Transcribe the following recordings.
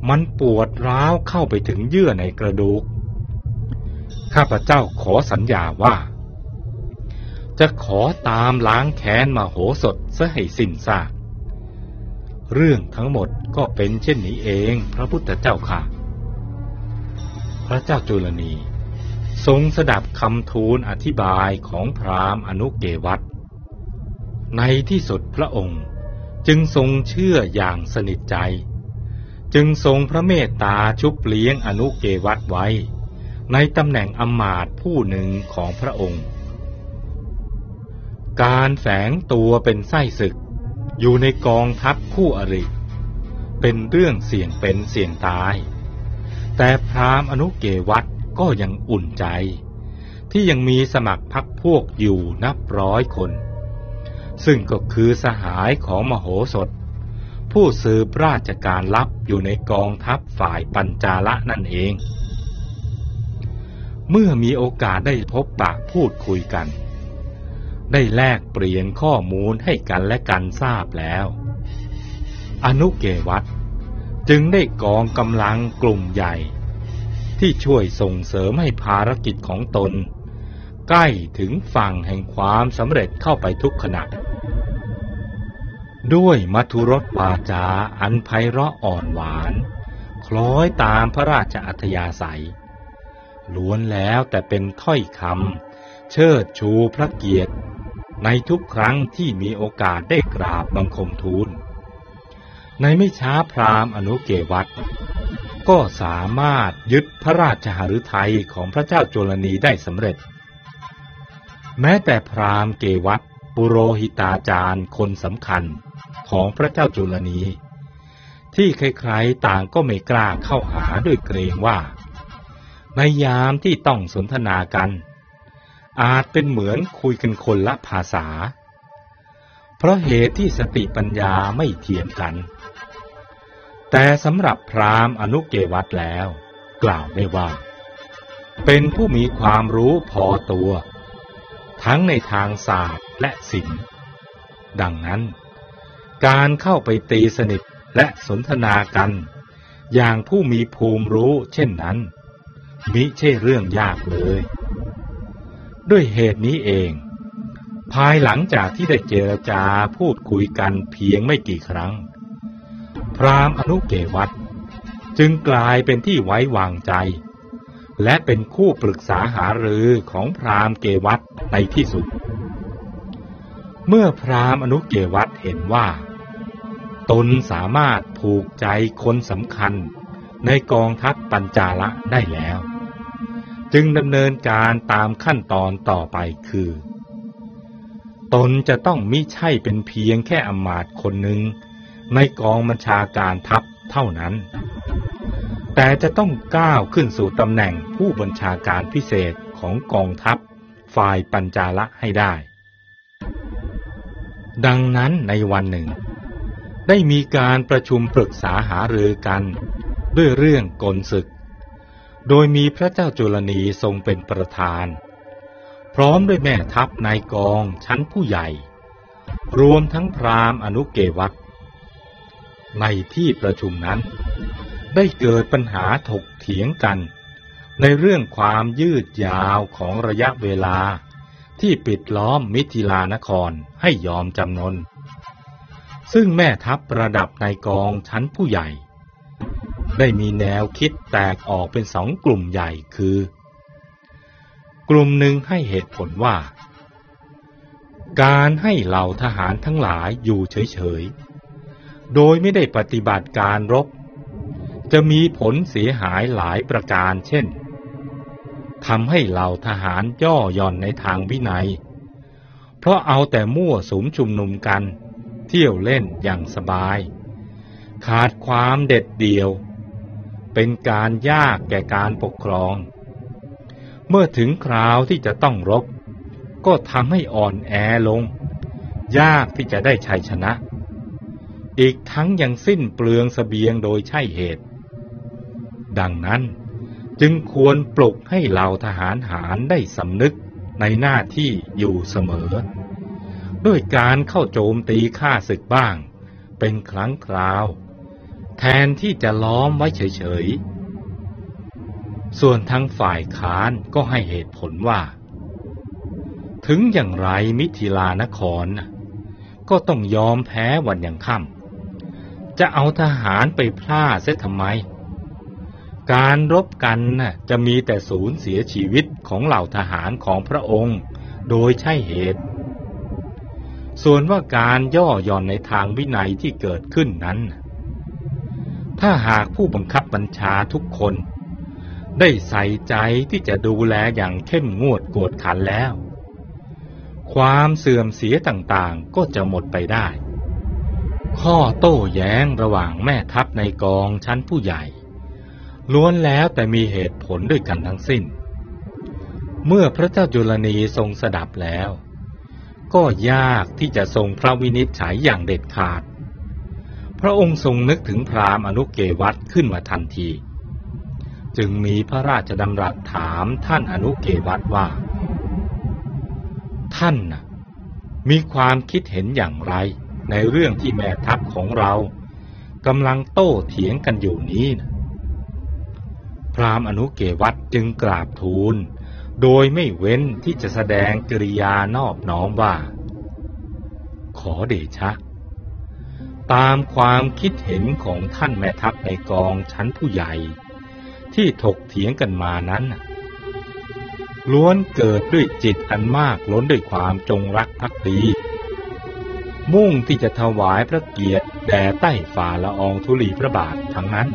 มันปวดร้าวเข้าไปถึงเยื่อในกระดูกข้าพเจ้าขอสัญญาว่าจะขอตามล้างแค้นมโหสถซะให้สิ้นซากเรื่องทั้งหมดก็เป็นเช่นนี้เองพระพุทธเจ้าค่ะพระเจ้าจุลนีทรงสดับคำทูลอธิบายของพราหมณ์อนุเกวัตในที่สุดพระองค์จึงทรงเชื่ออย่างสนิทใจจึงทรงพระเมตตาชุบเลี้ยงอนุเกวัตไว้ในตำแหน่งอมาตย์ผู้หนึ่งของพระองค์การแฝงตัวเป็นไส้ศึกอยู่ในกองทัพคู่อริเป็นเรื่องเสี่ยงเป็นเสี่ยงตายแต่พราหมณ์อนุเกวัตก็ยังอุ่นใจที่ยังมีสมัครพรรคพวกอยู่นับร้อยคนซึ่งก็คือสหายของมโหสถผู้สืบราชการลับอยู่ในกองทัพฝ่ายปัญจาละนั่นเองเมื่อมีโอกาสได้พบปะพูดคุยกันได้แลกเปลี่ยนข้อมูลให้กันและกันทราบแล้วอนุเกวัตจึงได้กองกำลังกลุ่มใหญ่ที่ช่วยส่งเสริมให้ภารกิจของตนใกล้ถึงฝั่งแห่งความสำเร็จเข้าไปทุกขณะด้วยมัทุรสวาจาอันไพเราะอ่อนหวานคล้อยตามพระราชอัธยาศัยล้วนแล้วแต่เป็นถ้อยคำเชิดชูพระเกียรติในทุกครั้งที่มีโอกาสได้กราบบังคมทูลในไม่ช้าพราหมณ์อนุเกวัตก็สามารถยึดพระราชหฤทัยของพระเจ้าจุลนีได้สำเร็จแม้แต่พราหมณ์เกวัตปุโรหิตาจารย์คนสำคัญของพระเจ้าจุลนีที่ใครๆต่างก็ไม่กล้าเข้าหาด้วยเกรงว่าในยามที่ต้องสนทนากันอาจเป็นเหมือนคุยกันคนละภาษาเพราะเหตุที่สติปัญญาไม่เทียมกันแต่สำหรับพราหมณ์อนุเกวัตแล้วกล่าวได้ว่าเป็นผู้มีความรู้พอตัวทั้งในทางศาสตร์และศิลป์ดังนั้นการเข้าไปตีสนิทและสนทนากันอย่างผู้มีภูมิรู้เช่นนั้นมิใช่เรื่องยากเลยด้วยเหตุนี้เองภายหลังจากที่ได้เจรจาพูดคุยกันเพียงไม่กี่ครั้งพราหมณ์อนุเกวัตจึงกลายเป็นที่ไว้วางใจและเป็นคู่ปรึกษาหารือของพราหมณ์เกวัตในที่สุดเมื่อพราหมณ์อนุเกวัตเห็นว่าตนสามารถผูกใจคนสำคัญในกองทัพปัญจาละได้แล้วจึงดำเนินการตามขั้นตอนต่อไปคือตนจะต้องมิใช่เป็นเพียงแค่อำมาตย์คนหนึ่งในกองบัญชาการทัพเท่านั้นแต่จะต้องก้าวขึ้นสู่ตำแหน่งผู้บัญชาการพิเศษของกองทัพฝ่ายปัญจาละให้ได้ดังนั้นในวันหนึ่งได้มีการประชุมปรึกษาหารือกันด้วยเรื่องกลศึกโดยมีพระเจ้าจุลนีทรงเป็นประธานพร้อมด้วยแม่ทัพนายกองชั้นผู้ใหญ่รวมทั้งพราหมณ์อนุเกวัตในที่ประชุมนั้นได้เกิดปัญหาถกเถียงกันในเรื่องความยืดยาวของระยะเวลาที่ปิดล้อมมิถิลานครให้ยอมจำนนซึ่งแม่ทัพระดับนายกองชั้นผู้ใหญ่ได้มีแนวคิดแตกออกเป็นสองกลุ่มใหญ่คือกลุ่มหนึ่งให้เหตุผลว่าการให้เหล่าทหารทั้งหลายอยู่เฉยๆโดยไม่ได้ปฏิบัติการรบจะมีผลเสียหายหลายประการเช่นทำให้เหล่าทหารย่อหย่อนในทางวินัยเพราะเอาแต่มั่วสุมชุมนุมกันเที่ยวเล่นอย่างสบายขาดความเด็ดเดี่ยวเป็นการยากแก่การปกครองเมื่อถึงคราวที่จะต้องรบก็ทำให้อ่อนแอลงยากที่จะได้ชัยชนะอีกทั้งยังสิ้นเปลืองเสบียงโดยใช่เหตุดังนั้นจึงควรปลุกให้เหล่าทหารหารได้สำนึกในหน้าที่อยู่เสมอด้วยการเข้าโจมตีข้าศึกบ้างเป็นครั้งคราวแทนที่จะล้อมไว้เฉยๆส่วนทางฝ่ายค้านก็ให้เหตุผลว่าถึงอย่างไรมิถิลานครก็ต้องยอมแพ้วันยังค่ำจะเอาทหารไปพล่าเสียทำไมการรบกันจะมีแต่สูญเสียชีวิตของเหล่าทหารของพระองค์โดยใช่เหตุส่วนว่าการย่อหย่อนในทางวินัยที่เกิดขึ้นนั้นถ้าหากผู้บังคับบัญชาทุกคนได้ใส่ใจที่จะดูแลอย่างเข้มงวดกวดขันแล้วความเสื่อมเสียต่างๆก็จะหมดไปได้ข้อโต้แย้งระหว่างแม่ทัพในกองชั้นผู้ใหญ่ล้วนแล้วแต่มีเหตุผลด้วยกันทั้งสิ้นเมื่อพระเจ้าจุลนีทรงสดับแล้วก็ยากที่จะทรงพระวินิจฉัยอย่างเด็ดขาดพระองค์ทรงนึกถึงพราหมณ์อนุเกวัตขึ้นมาทันทีจึงมีพระราชดำรัสถามท่านอนุเกวัตว่าท่านมีความคิดเห็นอย่างไรในเรื่องที่แม่ทัพของเรากำลังโต้เถียงกันอยู่นี้พราหมณ์อนุเกวัตจึงกราบทูลโดยไม่เว้นที่จะแสดงกิริยานอบน้อมว่าขอเดชะตามความคิดเห็นของท่านแม่ทัพในกองชั้นผู้ใหญ่ที่ถกเถียงกันมานั้นล้วนเกิดด้วยจิตอันมากล้นด้วยความจงรักภักดีมุ่งที่จะถวายพระเกียรติแด่ใต้ฝ่าละอองธุลีพระบาททั้งนั้น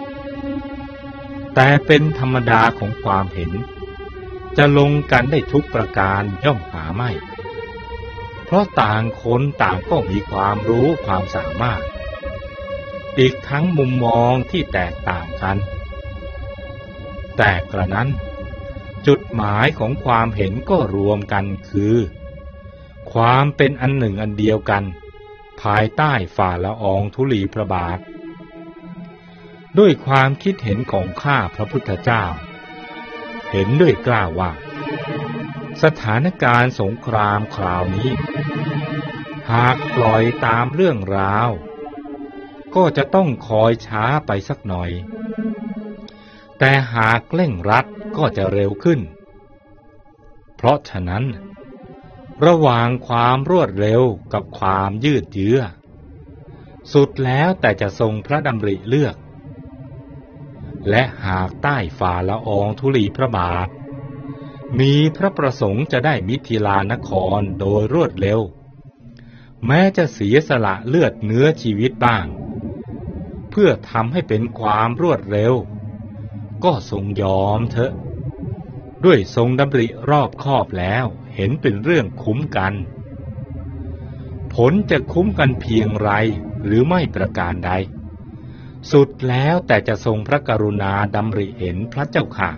แต่เป็นธรรมดาของความเห็นจะลงกันได้ทุกประการย่อมหาไม่เพราะต่างคนต่างก็มีความรู้ความสามารถอีกทั้งมุมมองที่แตกต่างกันแต่กระนั้นจุดหมายของความเห็นก็รวมกันคือความเป็นอันหนึ่งอันเดียวกันภายใต้ฝ่าละอองธุลีพระบาทด้วยความคิดเห็นของข้าพระพุทธเจ้าเห็นด้วยกล้าว่าสถานการณ์สงครามคราวนี้หากปล่อยตามเรื่องราวก็จะต้องคอยช้าไปสักหน่อยแต่หากเร่งรัดก็จะเร็วขึ้นเพราะฉะนั้นระหว่างความรวดเร็วกับความยืดเยื้อสุดแล้วแต่จะทรงพระดำริเลือกและหากใต้ฝ่าละอองธุลีพระบาทมีพระประสงค์จะได้มิถิลานครโดยรวดเร็วแม้จะเสียสละเลือดเนื้อชีวิตบ้างเพื่อทำให้เป็นความรวดเร็วก็ทรงยอมเถอะด้วยทรงดำริรอบคอบแล้วเห็นเป็นเรื่องคุ้มกันผลจะคุ้มกันเพียงไรหรือไม่ประการใดสุดแล้วแต่จะทรงพระกรุณาดำริเห็นพระเจ้าค่ะ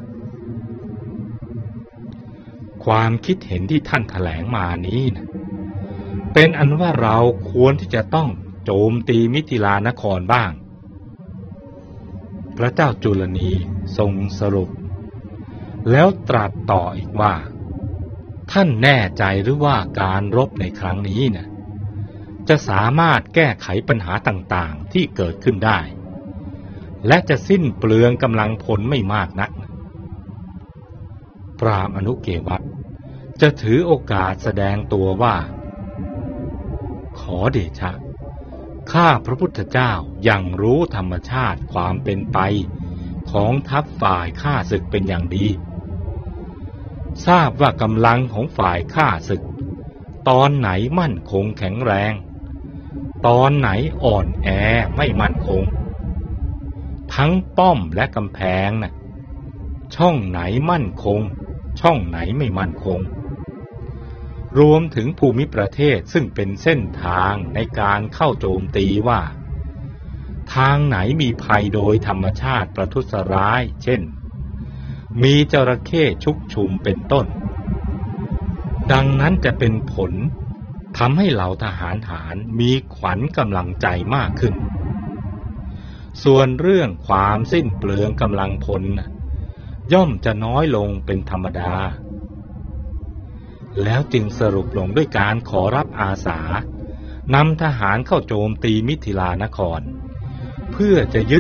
ความคิดเห็นที่ท่านแถลงมานี้เป็นอันว่าเราควรที่จะต้องโจมตีมิถิลานครบ้างพระเจ้าจุลนีทรงสรุปแล้วตรัสต่ออีกว่าท่านแน่ใจหรือว่าการรบในครั้งนี้จะสามารถแก้ไขปัญหาต่างๆที่เกิดขึ้นได้และจะสิ้นเปลืองกำลังพลไม่มากนักพราหมณ์อนุเกวัตจะถือโอกาสแสดงตัวว่าขอเดชะข้าพระพุทธเจ้ายังรู้ธรรมชาติความเป็นไปของทัพฝ่ายข้าศึกเป็นอย่างดีทราบว่ากำลังของฝ่ายข้าศึกตอนไหนมั่นคงแข็งแรงตอนไหนอ่อนแอไม่มั่นคงทั้งป้อมและกำแพงช่องไหนมั่นคงช่องไหนไม่มั่นคงรวมถึงภูมิประเทศซึ่งเป็นเส้นทางในการเข้าโจมตีว่าทางไหนมีภัยโดยธรรมชาติประทุษร้ายเช่นมีจระเข้ชุกชุมเป็นต้นดังนั้นจะเป็นผลทำให้เหล่าทหารมีขวัญกำลังใจมากขึ้นส่วนเรื่องความสิ้นเปลืองกำลังพลย่อมจะน้อยลงเป็นธรรมดาแล้วจึงสรุปลงด้วยการขอรับอาสานำทหารเข้าโจมตีมิถิลานครเพื่อจะยึด